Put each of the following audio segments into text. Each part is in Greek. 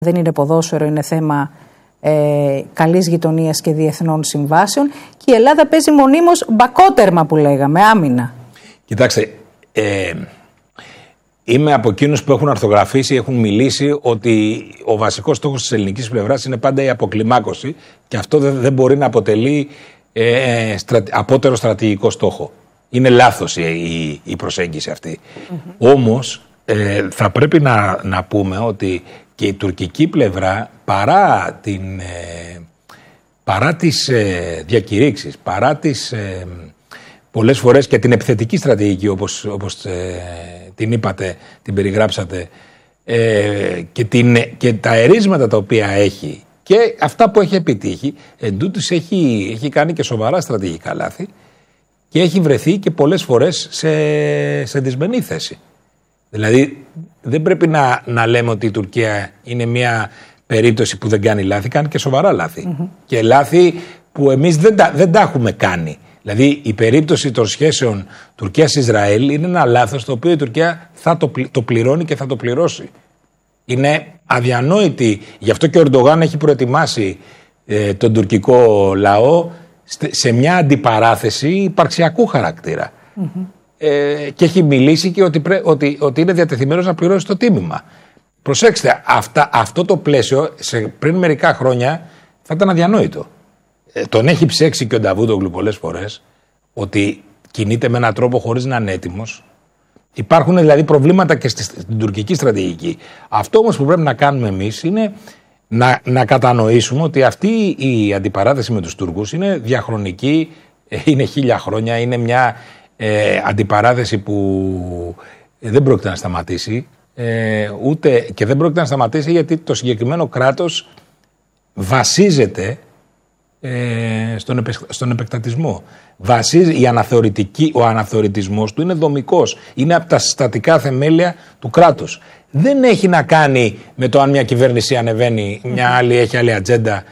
Δεν είναι ποδόσφαιρο, είναι θέμα καλής γειτονίας και διεθνών συμβάσεων. Και η Ελλάδα παίζει μονίμως μπακότερμα που λέγαμε, άμυνα. Κοιτάξτε, είμαι από εκείνους που έχουν αρθογραφήσει, έχουν μιλήσει ότι ο βασικός στόχος της ελληνικής πλευράς είναι πάντα η αποκλιμάκωση και αυτό δεν μπορεί να αποτελεί απότερο στρατηγικό στόχο. Είναι λάθος η προσέγγιση αυτή. Όμως θα πρέπει να πούμε ότι και η τουρκική πλευρά παρά τις διακηρύξεις, παρά τις πολλές φορές και την επιθετική στρατηγική όπως την είπατε, την περιγράψατε και τα ερίσματα τα οποία έχει και αυτά που έχει επιτύχει, εντούτοις έχει κάνει και σοβαρά στρατηγικά λάθη και έχει βρεθεί και πολλές φορές σε δυσμενή θέση. Δηλαδή δεν πρέπει να λέμε ότι η Τουρκία είναι μια περίπτωση που δεν κάνει λάθη, κάνει και σοβαρά λάθη. Και λάθη που εμείς δεν τα έχουμε κάνει. Δηλαδή η περίπτωση των σχέσεων Τουρκίας-Ισραήλ είναι ένα λάθος το οποίο η Τουρκία θα το πληρώνει και θα το πληρώσει. Είναι αδιανόητη. Γι' αυτό και ο Ερντογάν έχει προετοιμάσει τον τουρκικό λαό σε μια αντιπαράθεση υπαρξιακού χαρακτήρα. Και έχει μιλήσει και ότι είναι διατεθειμένος να πληρώσει το τίμημα. Προσέξτε, αυτό το πλαίσιο πριν μερικά χρόνια θα ήταν αδιανόητο. Τον έχει ψέξει και ο Νταβούτογλου πολλές φορές ότι κινείται με έναν τρόπο χωρίς να είναι έτοιμος. Υπάρχουν δηλαδή προβλήματα και στην τουρκική στρατηγική. Αυτό όμως που πρέπει να κάνουμε εμείς είναι να κατανοήσουμε ότι αυτή η αντιπαράθεση με τους Τούρκους είναι διαχρονική, είναι 1000 χρόνια, είναι μια αντιπαράθεση που δεν πρόκειται να σταματήσει και δεν πρόκειται να σταματήσει γιατί το συγκεκριμένο κράτος βασίζεται στον επεκτατισμό. Ο αναθεωρητισμός του είναι δομικός. Είναι από τα συστατικά θεμέλια του κράτους. Δεν έχει να κάνει με το αν μια κυβέρνηση ανεβαίνει, μια άλλη έχει άλλη ατζέντα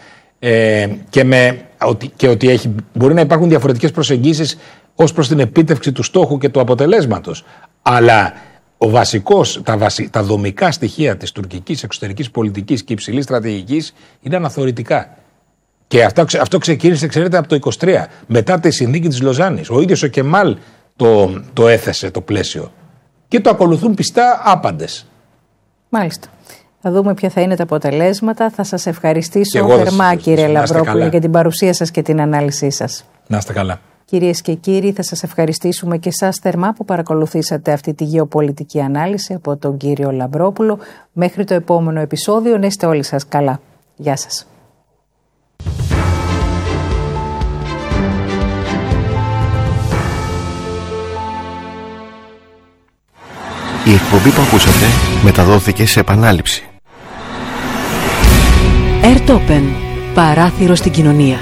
και ότι μπορεί να υπάρχουν διαφορετικές προσεγγίσεις ως προς την επίτευξη του στόχου και του αποτελέσματος. Αλλά τα δομικά στοιχεία της τουρκικής εξωτερικής πολιτικής και υψηλής στρατηγικής είναι αναθεωρητικά. Και αυτό ξεκίνησε, ξέρετε, από το 23, μετά τη συνθήκη της Λοζάνης. Ο ίδιος ο Κεμάλ το έθεσε το πλαίσιο. Και το ακολουθούν πιστά άπαντες. Μάλιστα. Θα δούμε ποια θα είναι τα αποτελέσματα. Θα σας ευχαριστήσω θερμά, κύριε Λαμπρόπουλε, για την παρουσία σας και την ανάλυση σας. Να είστε καλά. Κυρίες και κύριοι, θα σας ευχαριστήσουμε και εσάς θερμά που παρακολουθήσατε αυτή τη γεωπολιτική ανάλυση από τον κύριο Λαμπρόπουλο. Μέχρι το επόμενο επεισόδιο, να είστε όλοι σας καλά. Γεια σας. Η εκπομπή που ακούσατε μεταδόθηκε σε επανάληψη. Airtopen. Παράθυρο στην κοινωνία.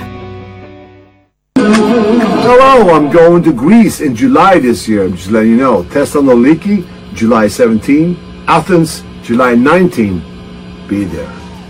Hello, I'm going to Greece in July this year. I'm just letting you know. Thessaloniki, July 17. Athens, July 19. Be there.